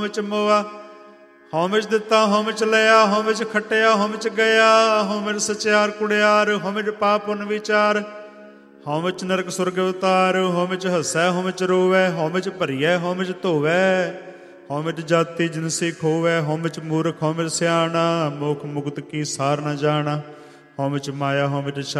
ਵਿੱਚ ਮੋਆ, ਹਉ ਵਿੱਚ ਦਿੱਤਾ ਹਉ ਵਿੱਚ ਲਿਆ, ਹਉ ਵਿੱਚ ਖੱਟਿਆ ਹਉ ਵਿੱਚ ਗਿਆ, ਹਉ ਵਿੱਚ ਸਚਿਆਰ ਕੁੜਿਆਰ, ਹਉ ਵਿੱਚ ਪਾਪ ਪੁੰਨ ਵਿਚਾਰ, ਹਉ ਵਿੱਚ ਨਰਕ ਸੁਰਗ ਉਤਾਰ, ਹਉ ਵਿੱਚ ਹੱਸੈ ਹਉ ਵਿੱਚ ਰੋਵੈ, ਹਉ ਵਿੱਚ ਭਰੀਐ ਹਉ ਵਿੱਚ ਧੋਵੈ, ਹਉ ਵਿੱਚ ਜਾਤੀ ਜਿਨਸੀ ਖੋਵੈ, ਹਉ ਵਿੱਚ ਮੂਰਖ ਹਉ ਵਿੱਚ ਸਿਆਣਾ, ਮੋਖ ਮੁਕਤ ਕੀ ਸਾਰ ਨ ਜਾਣਾ, ਹਉ ਵਿੱਚ ਮਾਇਆ ਹਉ ਵਿੱਚ